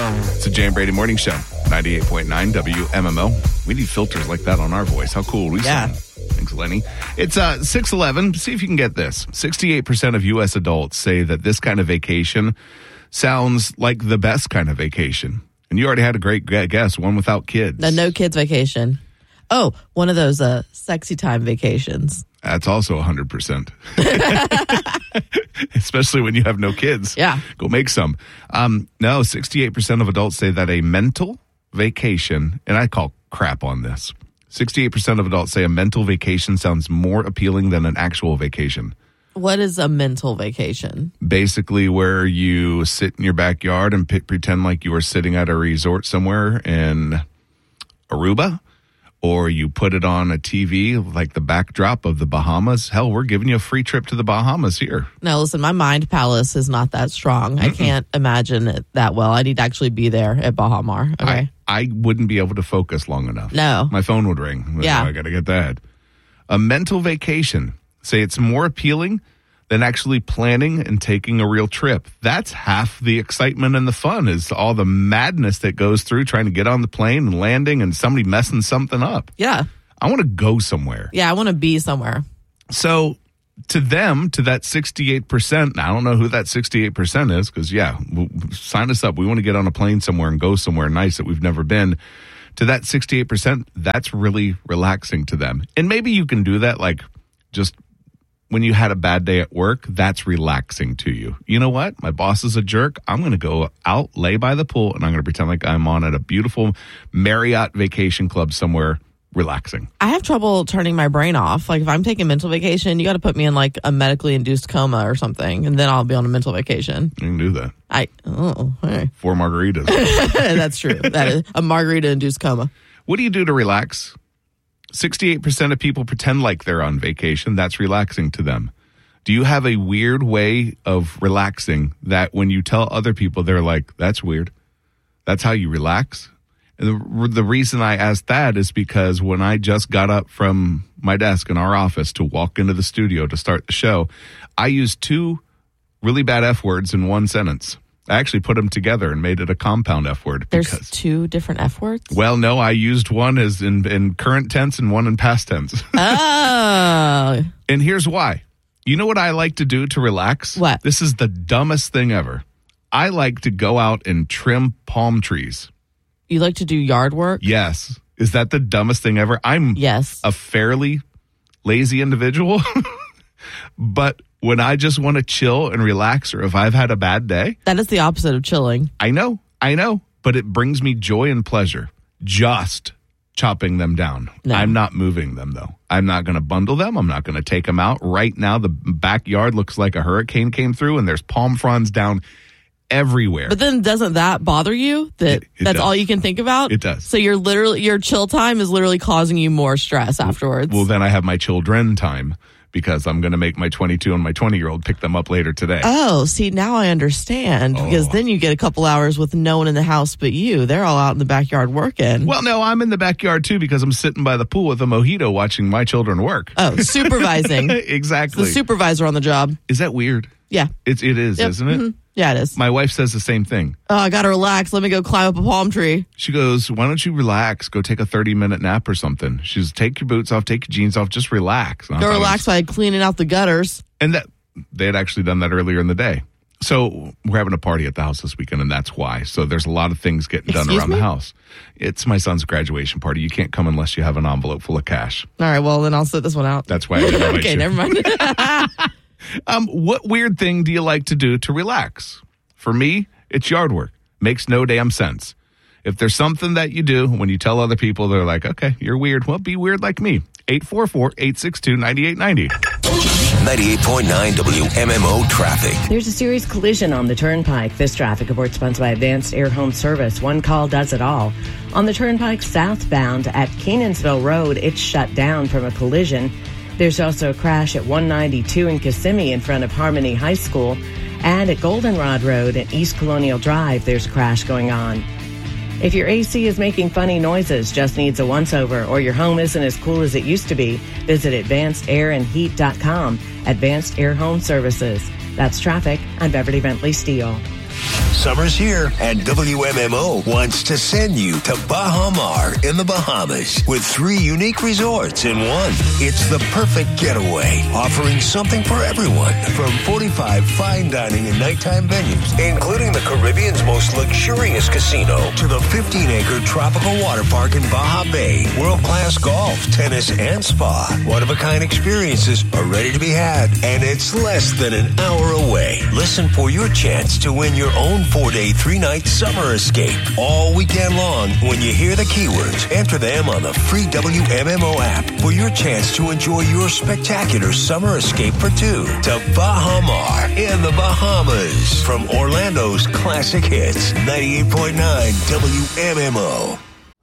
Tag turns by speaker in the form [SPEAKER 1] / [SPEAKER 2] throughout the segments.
[SPEAKER 1] It's a Jay and Brady Morning Show, 98.9 WMMO. We need filters like that on our voice. How cool we sound. Thanks, Lenny. It's 6:11. See if you can get this. 68% of U.S. adults say that this kind of vacation sounds like the best kind of vacation. And you already had a great guess, one without kids.
[SPEAKER 2] The no kids vacation. Oh, one of those sexy time vacations.
[SPEAKER 1] That's also 100%. Especially when you have no kids.
[SPEAKER 2] Yeah.
[SPEAKER 1] Go make some. No, 68% of adults say that a mental vacation, and I call crap on this. 68% of adults say a mental vacation sounds more appealing than an actual vacation.
[SPEAKER 2] What is a mental vacation?
[SPEAKER 1] Basically where you sit in your backyard and pretend like you are sitting at a resort somewhere in Aruba. Or you put it on a TV, like the backdrop of the Bahamas. Hell, we're giving you a free trip to the Bahamas here.
[SPEAKER 2] Now, listen, my mind palace is not that strong. I can't imagine it that well. I need to actually be there at Bahamar. Okay.
[SPEAKER 1] I wouldn't be able to focus long enough.
[SPEAKER 2] No.
[SPEAKER 1] My phone would ring.
[SPEAKER 2] Yeah.
[SPEAKER 1] I got to get that. A mental vacation. Say it's more appealing than actually planning and taking a real trip. That's half the excitement and the fun is all the madness that goes through trying to get on the plane and landing and somebody messing something up.
[SPEAKER 2] Yeah.
[SPEAKER 1] I want to go somewhere.
[SPEAKER 2] Yeah, I want to be somewhere.
[SPEAKER 1] So to them, to that 68%, I don't know who that 68% is because, sign us up. We want to get on a plane somewhere and go somewhere nice that we've never been. To that 68%, that's really relaxing to them. And maybe you can do that like just when you had a bad day at work, that's relaxing to you. You know what? My boss is a jerk. I'm going to go out, lay by the pool, and I'm going to pretend like I'm on at a beautiful Marriott vacation club somewhere relaxing.
[SPEAKER 2] I have trouble turning my brain off. Like if I'm taking mental vacation, you got to put me in like a medically induced coma or something, and then I'll be on a mental vacation.
[SPEAKER 1] You can do that.
[SPEAKER 2] Hey.
[SPEAKER 1] 4 margaritas.
[SPEAKER 2] That's true. That is a margarita induced coma.
[SPEAKER 1] What do you do to relax? 68% of people pretend like they're on vacation. That's relaxing to them. Do you have a weird way of relaxing that when you tell other people, they're like, that's weird? That's how you relax? And the reason I asked that is because when I just got up from my desk in our office to walk into the studio to start the show, I used 2 really bad F words in one sentence. I actually put them together and made it a compound F word.
[SPEAKER 2] There's 2 different F words?
[SPEAKER 1] Well, no, I used one as in current tense and one in past tense.
[SPEAKER 2] Oh.
[SPEAKER 1] And here's why. You know what I like to do to relax?
[SPEAKER 2] What?
[SPEAKER 1] This is the dumbest thing ever. I like to go out and trim palm trees.
[SPEAKER 2] You like to do yard work?
[SPEAKER 1] Yes. Is that the dumbest thing ever? I'm a fairly lazy individual, but when I just want to chill and relax or if I've had a bad day.
[SPEAKER 2] That is the opposite of chilling.
[SPEAKER 1] I know. But it brings me joy and pleasure just chopping them down. No. I'm not moving them, though. I'm not going to bundle them. I'm not going to take them out. Right now, the backyard looks like a hurricane came through and there's palm fronds down everywhere.
[SPEAKER 2] But then doesn't that bother you? That's
[SPEAKER 1] does.
[SPEAKER 2] All you can think about?
[SPEAKER 1] It does.
[SPEAKER 2] So your chill time is literally causing you more stress afterwards.
[SPEAKER 1] Well, then I have my children time. Because I'm going to make my 22 and my 20-year-old pick them up later today.
[SPEAKER 2] Oh, see, now I understand. Because then you get a couple hours with no one in the house but you. They're all out in the backyard working.
[SPEAKER 1] Well, no, I'm in the backyard, too, because I'm sitting by the pool with a mojito watching my children work.
[SPEAKER 2] Oh, supervising.
[SPEAKER 1] Exactly.
[SPEAKER 2] It's the supervisor on the job.
[SPEAKER 1] Is that weird?
[SPEAKER 2] Yeah.
[SPEAKER 1] It is,
[SPEAKER 2] yep.
[SPEAKER 1] Isn't it?
[SPEAKER 2] Mm-hmm. Yeah, it is.
[SPEAKER 1] My wife says the same thing.
[SPEAKER 2] Oh, I got to relax. Let me go climb up a palm tree.
[SPEAKER 1] She goes, why don't you relax? Go take a 30-minute nap or something. She says, take your boots off, take your jeans off, just relax.
[SPEAKER 2] Go relax by cleaning out the gutters.
[SPEAKER 1] And that they had actually done that earlier in the day. So we're having a party at the house this weekend, and that's why. So there's a lot of things getting done around the house. It's my son's graduation party. You can't come unless you have an envelope full of cash.
[SPEAKER 2] All right, well, then I'll sit this one out.
[SPEAKER 1] That's why I didn't invite you.
[SPEAKER 2] Okay, never mind.
[SPEAKER 1] What weird thing do you like to do to relax? For me, it's yard work. Makes no damn sense. If there's something that you do when you tell other people, they're like, okay, you're weird. Well, be weird like me. 844-862-9890.
[SPEAKER 3] 98.9 WMMO traffic.
[SPEAKER 4] There's a serious collision on the Turnpike. This traffic report sponsored by Advanced Air Home Service. One call does it all. On the Turnpike southbound at Kenansville Road, it's shut down from a collision. There's also a crash at 192 in Kissimmee in front of Harmony High School. And at Goldenrod Road and East Colonial Drive, there's a crash going on. If your AC is making funny noises, just needs a once-over, or your home isn't as cool as it used to be, visit AdvancedAirAndHeat.com. Advanced Air Home Services. That's traffic. I'm Beverly Bentley Steele.
[SPEAKER 3] Summer's here, and WMMO wants to send you to Baha Mar in the Bahamas with 3 unique resorts in one. It's the perfect getaway, offering something for everyone from 45 fine dining and nighttime venues, including the Caribbean's most luxurious casino, to the 15-acre tropical water park in Baja Bay, world-class golf, tennis, and spa. One-of-a-kind experiences are ready to be had, and it's less than an hour away. Listen for your chance to win your own 4-day, 3-night summer escape all weekend long. When you hear the keywords, enter them on the free WMMO app for your chance to enjoy your spectacular summer escape for 2 to Baha Mar in the Bahamas. From Orlando's classic hits, 98.9 WMMO.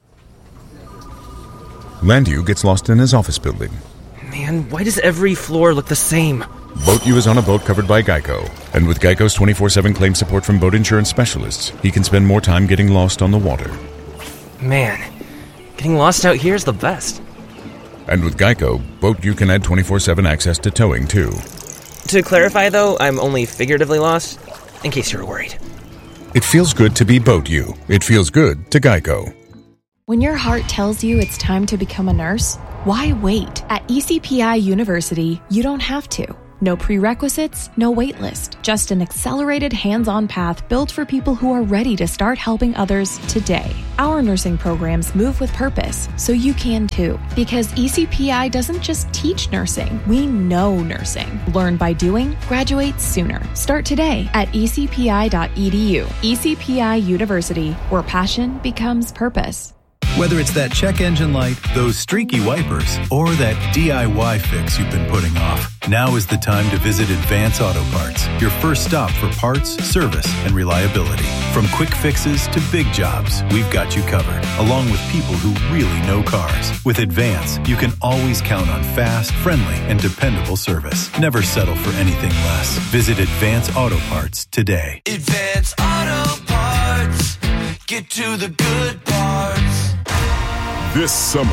[SPEAKER 5] Landu gets lost in his office building.
[SPEAKER 6] Man, why does every floor look the same?
[SPEAKER 5] Boat U is on a boat covered by Geico. And with Geico's 24/7 claim support from boat insurance specialists, he can spend more time getting lost on the water.
[SPEAKER 6] Man, getting lost out here is the best.
[SPEAKER 5] And with Geico, Boat U can add 24/7 access to towing, too.
[SPEAKER 6] To clarify, though, I'm only figuratively lost, in case you were worried.
[SPEAKER 5] It feels good to be Boat U. It feels good to Geico.
[SPEAKER 7] When your heart tells you it's time to become a nurse, why wait? At ECPI University, you don't have to. No prerequisites, no wait list. Just an accelerated hands-on path built for people who are ready to start helping others today. Our nursing programs move with purpose, so you can too. Because ECPI doesn't just teach nursing, we know nursing. Learn by doing, graduate sooner. Start today at ecpi.edu. ECPI University, where passion becomes purpose.
[SPEAKER 8] Whether it's that check engine light, those streaky wipers, or that DIY fix you've been putting off, now is the time to visit Advance Auto Parts, your first stop for parts, service, and reliability. From quick fixes to big jobs, we've got you covered, along with people who really know cars. With Advance, you can always count on fast, friendly, and dependable service. Never settle for anything less. Visit Advance Auto Parts today.
[SPEAKER 9] Advance Auto Parts. Get to the good parts.
[SPEAKER 10] This summer,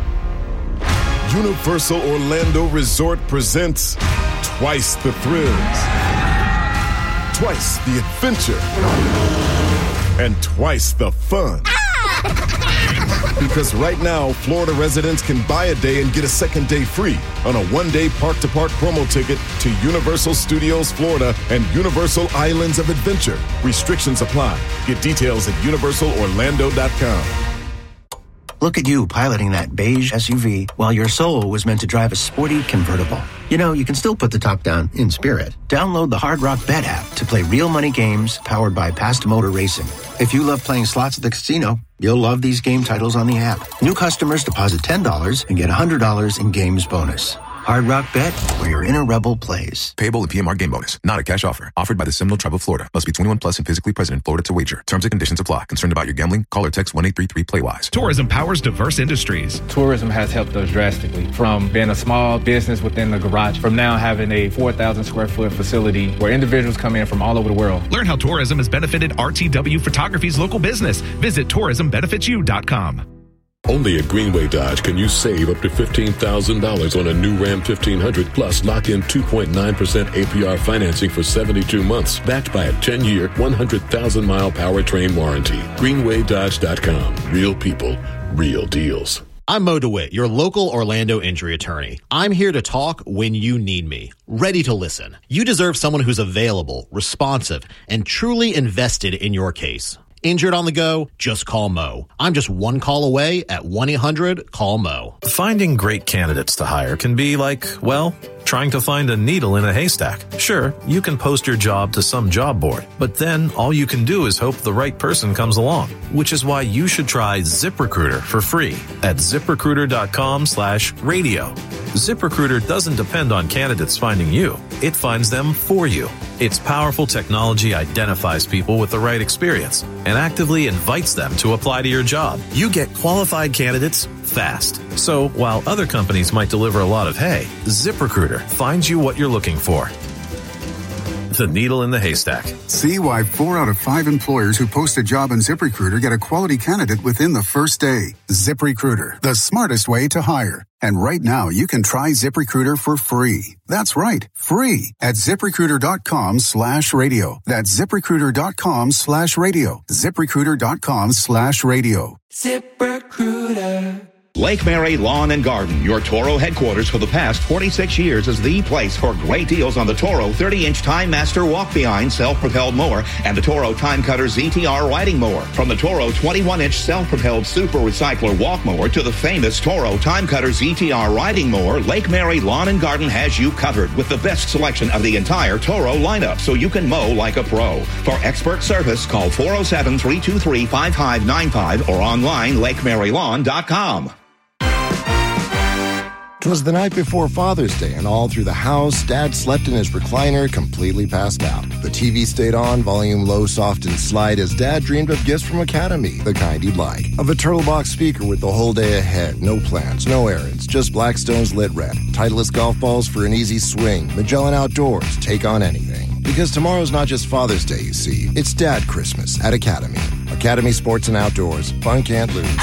[SPEAKER 10] Universal Orlando Resort presents twice the thrills, twice the adventure, and twice the fun. Because right now, Florida residents can buy a day and get a second day free on a one-day park-to-park promo ticket to Universal Studios Florida and Universal Islands of Adventure. Restrictions apply. Get details at universalorlando.com.
[SPEAKER 11] Look at you piloting that beige SUV while your soul was meant to drive a sporty convertible. You know, you can still put the top down in spirit. Download the Hard Rock Bet app to play real money games powered by Past Motor Racing. If you love playing slots at the casino, you'll love these game titles on the app. New customers deposit $10 and get $100 in games bonus. Hard Rock Bet, where your inner rebel plays.
[SPEAKER 12] Payable in PMR game bonus. Not a cash offer. Offered by the Seminole Tribe of Florida. Must be 21 plus and physically present in Florida to wager. Terms and conditions apply. Concerned about your gambling? Call or text 1-833-PLAY-WISE.
[SPEAKER 1] Tourism powers diverse industries.
[SPEAKER 13] Tourism has helped us drastically. From being a small business within the garage, from now having a 4,000 square foot facility where individuals come in from all over the world.
[SPEAKER 1] Learn how tourism has benefited RTW Photography's local business. Visit tourismbenefitsyou.com.
[SPEAKER 10] Only at Greenway Dodge can you save up to $15,000 on a new Ram 1500 plus lock in 2.9% APR financing for 72 months, backed by a 10-year, 100,000-mile powertrain warranty. GreenwayDodge.com. Real people, real deals.
[SPEAKER 14] I'm Mo DeWitt, your local Orlando injury attorney. I'm here to talk when you need me, ready to listen. You deserve someone who's available, responsive, and truly invested in your case. Injured on the go? Just call Mo. I'm just one call away at 1-800-CALL-MO.
[SPEAKER 15] Finding great candidates to hire can be like, well, trying to find a needle in a haystack. Sure, you can post your job to some job board, but then all you can do is hope the right person comes along, which is why you should try ZipRecruiter for free at ZipRecruiter.com/radio. ZipRecruiter doesn't depend on candidates finding you. It finds them for you. Its powerful technology identifies people with the right experience and actively invites them to apply to your job. You get qualified candidates fast. So while other companies might deliver a lot of hay, ZipRecruiter finds you what you're looking for. a needle in the haystack.
[SPEAKER 16] See why 4 out of 5 employers who post a job on ZipRecruiter get a quality candidate within the first day. ZipRecruiter, the smartest way to hire. And right now, you can try ZipRecruiter for free. That's right, free at ZipRecruiter.com/radio. That's ZipRecruiter.com/radio. ZipRecruiter.com/radio.
[SPEAKER 9] ZipRecruiter.
[SPEAKER 17] Lake Mary Lawn and Garden, your Toro headquarters for the past 46 years, is the place for great deals on the Toro 30-inch Time Master walk-behind self-propelled mower and the Toro Time Cutter ZTR riding mower. From the Toro 21-inch self-propelled Super Recycler walk mower to the famous Toro Time Cutter ZTR riding mower, Lake Mary Lawn and Garden has you covered with the best selection of the entire Toro lineup, so you can mow like a pro. For expert service, call 407-323-5595 or online LakeMaryLawn.com.
[SPEAKER 18] 'Twas the night before Father's Day, and all through the house, Dad slept in his recliner, completely passed out. The TV stayed on, volume low, soft, and slight, as Dad dreamed of gifts from Academy, the kind he'd like. Of a turtle box speaker with the whole day ahead, no plans, no errands, just Blackstone's lit red. Titleist golf balls for an easy swing. Magellan Outdoors, take on anything. Because tomorrow's not just Father's Day, you see. It's Dad Christmas at Academy. Academy Sports and Outdoors. Fun can't lose.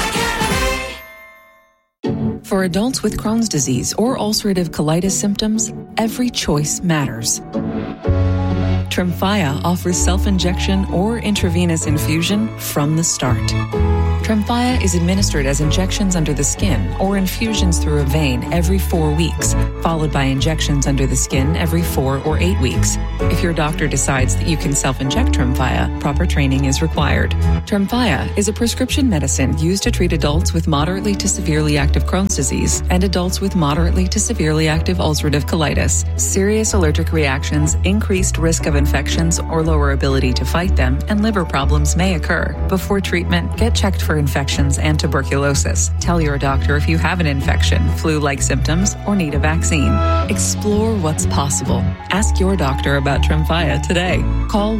[SPEAKER 19] For adults with Crohn's disease or ulcerative colitis symptoms, every choice matters. Tremfya offers self-injection or intravenous infusion from the start. Tremfya is administered as injections under the skin or infusions through a vein every 4 weeks, followed by injections under the skin every 4 or 8 weeks. If your doctor decides that you can self-inject Tremfya, proper training is required. Tremfya is a prescription medicine used to treat adults with moderately to severely active Crohn's disease and adults with moderately to severely active ulcerative colitis. Serious allergic reactions, increased risk of infections or lower ability to fight them, and liver problems may occur. Before treatment, get checked for infections and tuberculosis. Tell your doctor if you have an infection, flu-like symptoms, or need a vaccine. Explore what's possible. Ask your doctor about Tremfya today. Call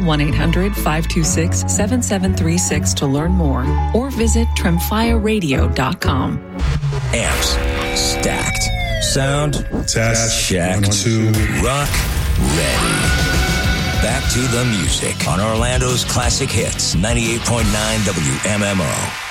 [SPEAKER 19] 1-800-526-7736 to learn more or visit TremfyaRadio.com.
[SPEAKER 3] Amps stacked. Sound test. Check. 1, 2. Rock ready. Back to the music on Orlando's Classic Hits, 98.9 WMMO.